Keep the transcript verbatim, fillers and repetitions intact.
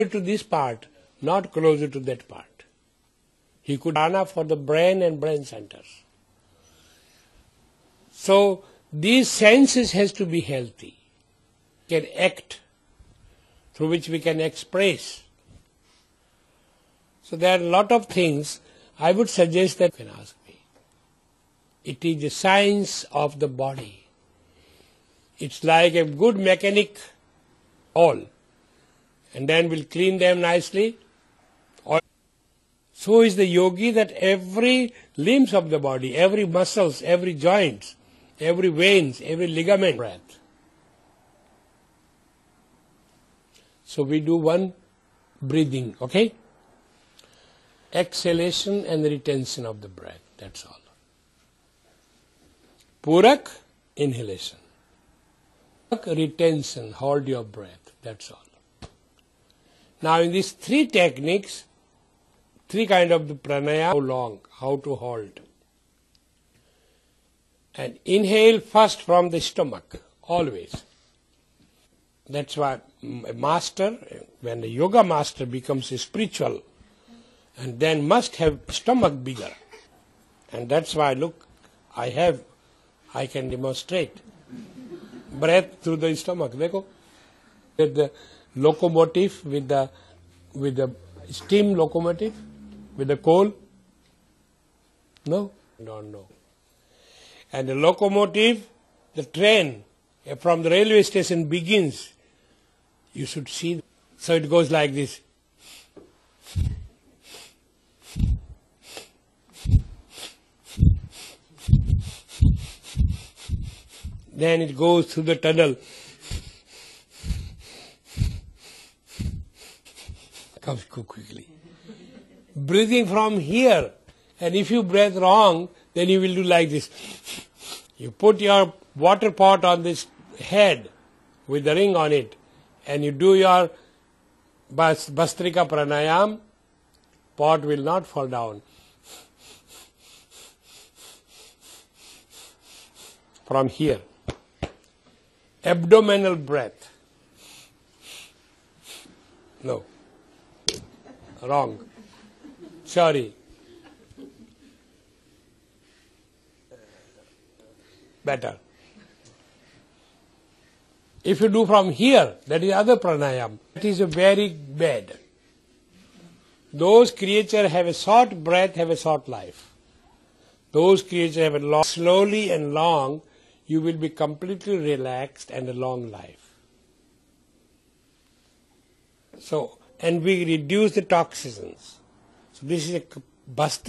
to this part, not closer to that part. He could prana for the brain and brain centers. So these senses has to be healthy, can act, through which we can express. So there are a lot of things I would suggest that you can ask me. It is the science of the body. It's like a good mechanic all, and then we'll clean them nicely. So is the yogi, that every limbs of the body, every muscles, every joints, every veins, every ligament, breath. So we do one breathing, okay? Exhalation and retention of the breath, that's all. Purak, inhalation. Retention, hold your breath, that's all. Now in these three techniques, three kind of the pranayama, how long, how to hold. And inhale first from the stomach, always. That's why a master, when the yoga master becomes a spiritual, and then must have stomach bigger. And that's why, look, I have, I can demonstrate. Breath through the stomach, देखो. With the locomotive, with the, with the steam locomotive, with the coal. No? Don't know. And the locomotive, the train from the railway station begins. You should see. So it goes like this. Then it goes through the tunnel. Comes quickly. Breathing from here, and if you breathe wrong, then you will do like this. You put your water pot on this head with the ring on it, and you do your bas Bastrika Pranayam, pot will not fall down. From here. Abdominal breath. No. Wrong. Sorry. Better. If you do from here, that is other pranayam. That is a very bad. Those creatures have a short breath, have a short life. Those creatures have a long, slowly and long, you will be completely relaxed and a long life. So, and we reduce the toxins. So this is a Basti